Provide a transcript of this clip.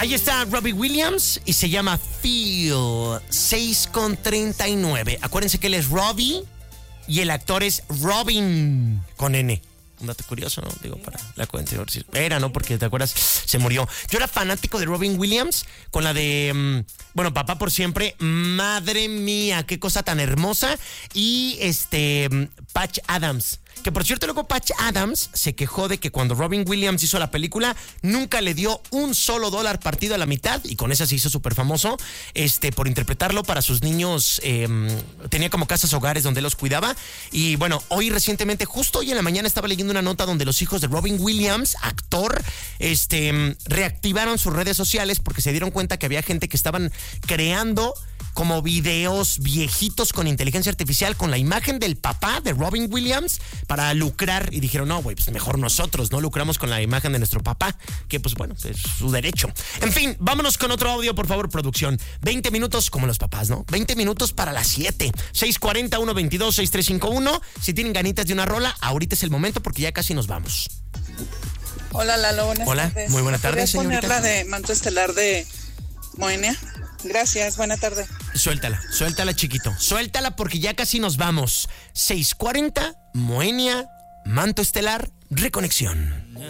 Ahí está Robbie Williams y se llama Feel, 6:39. Acuérdense que él es Robbie y el actor es Robin con N. Un dato curioso, ¿no? Digo, para la cuenta. Era, ¿no? Porque, ¿te acuerdas? Se murió. Yo era fanático de Robin Williams con la de, Papá por Siempre. Madre mía, qué cosa tan hermosa. Y Patch Adams. Que por cierto, luego Patch Adams se quejó de que cuando Robin Williams hizo la película, nunca le dio un solo dólar partido a la mitad, y con esa se hizo súper famoso, por interpretarlo para sus niños. Tenía como casas hogares donde los cuidaba. Y bueno, hoy recientemente, justo hoy en la mañana, estaba leyendo una nota donde los hijos de Robin Williams, actor, reactivaron sus redes sociales porque se dieron cuenta que había gente que estaban creando como videos viejitos con inteligencia artificial con la imagen del papá de Robin Williams para lucrar, y dijeron, no, güey, pues mejor nosotros no lucramos con la imagen de nuestro papá, que pues bueno, es su derecho. En fin, vámonos con otro audio, por favor, producción. 20 minutos como los papás, ¿no? 20 minutos para las 7. 640-122-6351. Si tienen ganitas de una rola, ahorita es el momento porque ya casi nos vamos. Hola, Lalo, buenas tardes. Muy buenas tardes, señorita. señorita. Poner la de Manto Estelar de Moenia. Gracias, buena tarde. Suéltala, chiquito. Suéltala porque ya casi nos vamos. 6:40, Moenia, Manto Estelar, Reconexión.